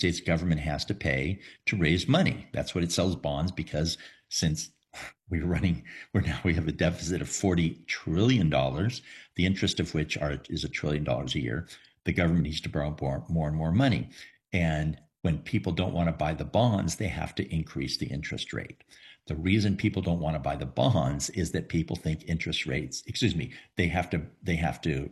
States government has to pay to raise money. That's what it sells bonds, because since we have a deficit of $40 trillion, the interest of which is $1 trillion a year. The government needs to borrow more and more money. And when people don't want to buy the bonds, they have to increase the interest rate. The reason people don't want to buy the bonds is that people think interest rates, they have to,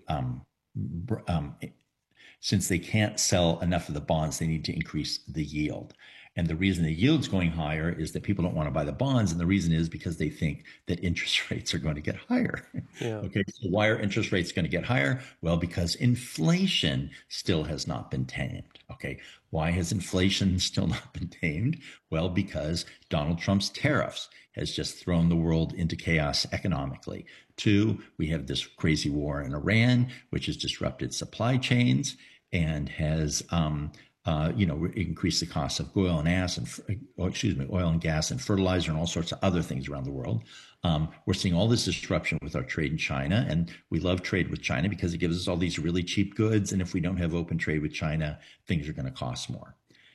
since they can't sell enough of the bonds, they need to increase the yield. And the reason the yield's going higher is that people don't want to buy the bonds. And the reason is because they think that interest rates are going to get higher. Yeah. Okay. So why are interest rates going to get higher? Well, because inflation still has not been tamed. Okay. Why has inflation still not been tamed? Well, because Donald Trump's tariffs has just thrown the world into chaos economically. Two, we have this crazy war in Iran, which has disrupted supply chains and has, increase the cost of oil and gas and fertilizer and all sorts of other things around the world. We're seeing all this disruption with our trade in China, and we love trade with China because it gives us all these really cheap goods. And if we don't have open trade with China, things are going to cost more.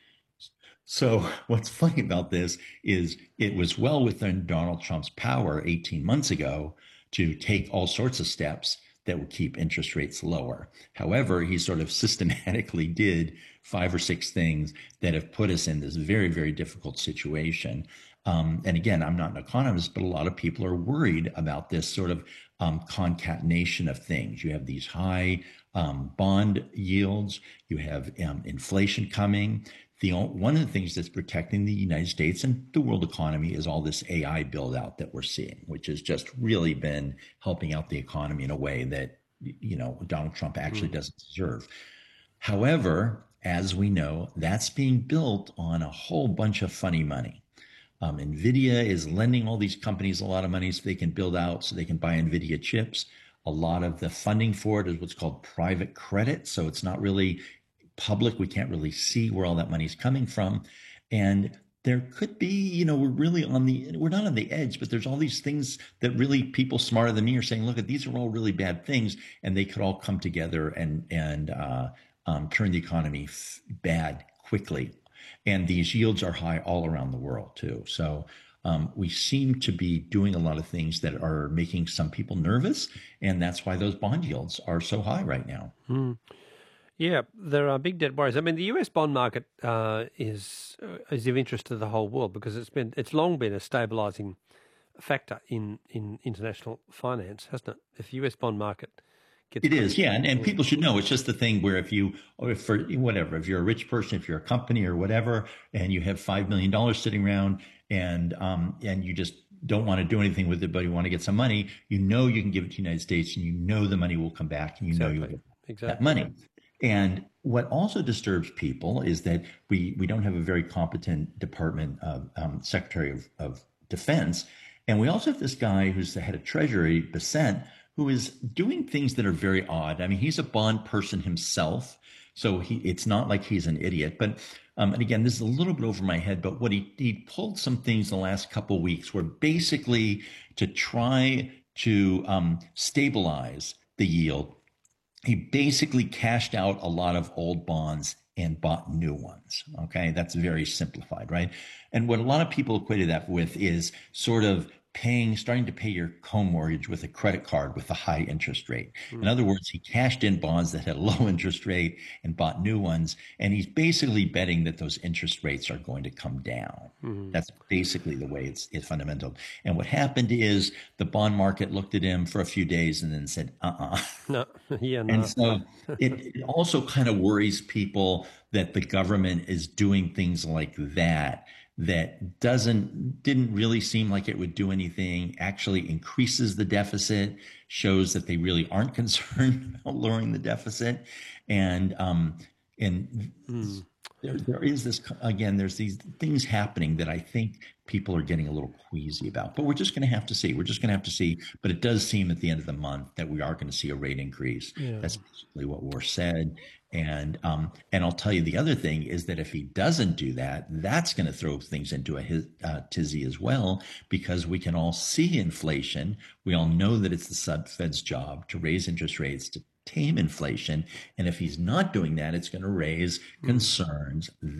So what's funny about this is it was well within Donald Trump's power 18 months ago to take all sorts of steps that would keep interest rates lower. However, he sort of systematically did 5 or 6 things that have put us in this very, very difficult situation. And again, I'm not an economist, but a lot of people are worried about this sort of concatenation of things. You have these high bond yields, you have inflation coming. One of the things that's protecting the United States and the world economy is all this AI build out that we're seeing, which has just really been helping out the economy in a way that, Donald Trump actually doesn't deserve. However, as we know, that's being built on a whole bunch of funny money. NVIDIA is lending all these companies a lot of money so they can build out, so they can buy NVIDIA chips. A lot of the funding for it is what's called private credit. So it's not really public. We can't really see where all that money's coming from. And there could be, we're not on the edge, but there's all these things that really people smarter than me are saying, look, these are all really bad things, and they could all come together and turn the economy bad quickly. And these yields are high all around the world too. So we seem to be doing a lot of things that are making some people nervous, and that's why those bond yields are so high right now. Yeah, there are big debt worries. I mean, the US bond market is of interest to the whole world because it's long been a stabilising factor in international finance, hasn't it? If the US bond market gets... It is, yeah, and people should know it's just the thing where if you're a rich person, if you're a company or whatever, and you have $5 million sitting around and you just don't want to do anything with it, but you want to get some money, you can give it to the United States, and the money will come back, and you'll get that money. And what also disturbs people is that we don't have a very competent department of Secretary of Defense. And we also have this guy who's the head of Treasury, Bessent, who is doing things that are very odd. I mean, he's a bond person himself, so it's not like he's an idiot. But and again, this is a little bit over my head, but what he pulled some things the last couple of weeks were basically to try to stabilize the yield. He basically cashed out a lot of old bonds and bought new ones. Okay, that's very simplified, right? And what a lot of people equated that with is sort of starting to pay your home mortgage with a credit card with a high interest rate. In other words, he cashed in bonds that had a low interest rate and bought new ones. And he's basically betting that those interest rates are going to come down. That's basically the way it's fundamental. And what happened is the bond market looked at him for a few days and then said, No. And so it also kind of worries people that the government is doing things like that didn't really seem like it would do anything, actually increases the deficit, shows that they really aren't concerned about lowering the deficit. And there is this, again, there's these things happening that I think people are getting a little queasy about, but we're just going to have to see. But it does seem at the end of the month that we are going to see a rate increase. Yeah. That's basically what we're said. And I'll tell you the other thing is that if he doesn't do that, that's going to throw things into a tizzy as well, because we can all see inflation. We all know that it's the Fed's job to raise interest rates to tame inflation. And if he's not doing that, it's going to raise concerns